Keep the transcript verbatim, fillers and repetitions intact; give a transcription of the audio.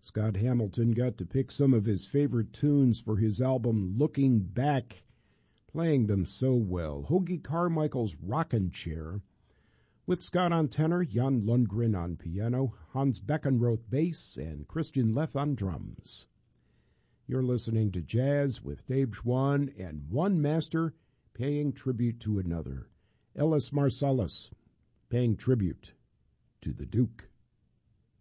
Scott Hamilton got to pick some of his favorite tunes for his album Looking Back, playing them so well. Hoagy Carmichael's Rockin' Chair, with Scott on tenor, Jan Lundgren on piano, Hans Beckenroth bass, and Christian Leth on drums. You're listening to Jazz with Dave Schwann and one master paying tribute to another. Ellis Marsalis paying tribute to the Duke.